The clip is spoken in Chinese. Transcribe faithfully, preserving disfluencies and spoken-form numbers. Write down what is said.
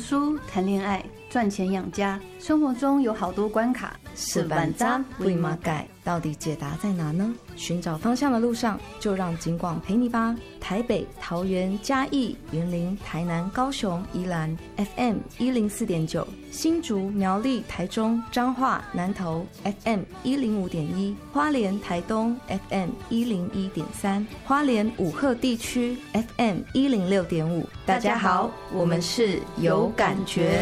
书、谈恋爱、赚钱养家，生活中有好多关卡， 是万渣为嘛改？到底解答在哪呢？寻找方向的路上，就让警广陪你吧。台北、桃园、嘉义、云林、台南、高雄、宜兰 F M 一零四点九，新竹、苗栗、台中、彰化、南投 F M 一零五点一，花莲、台东 F M 一零一点三，花莲武鹤地区 F M 一零六点五。大家好，我们是有感觉。